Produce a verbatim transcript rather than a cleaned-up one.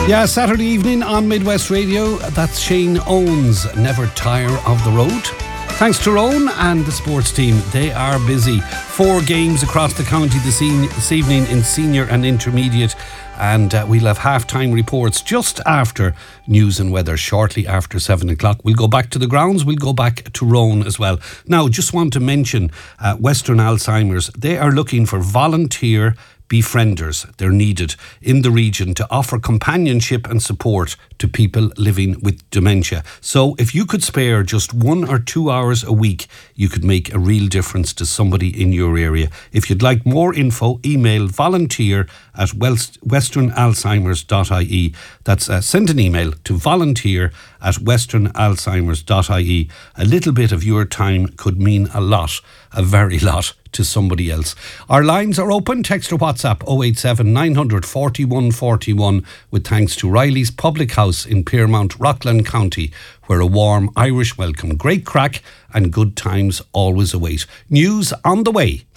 Yeah, Saturday evening on Midwest Radio. That's Shane Owens, Never Tire of the Road. Thanks to Rowan and the sports team. They are busy. Four games across the county this, e- this evening in senior and intermediate. And uh, we'll have half-time reports just after news and weather, shortly after seven o'clock. We'll go back to the grounds. We'll go back to Rowan as well. Now, just want to mention uh, Western Alzheimer's. They are looking for volunteer befrienders. They're needed in the region to offer companionship and support to people living with dementia. So if you could spare just one or two hours a week, you could make a real difference to somebody in your area. If you'd like more info, email volunteer at western alzheimers dot I E. That's uh, send an email to volunteer at western alzheimers dot I E. A little bit of your time could mean a lot, a very lot, to somebody else. Our lines are open. Text or WhatsApp oh eight seven, nine hundred, forty-one forty-one, with thanks to Riley's Public House in Piermount, Rockland County, where a warm Irish welcome, great crack and good times always await. News on the way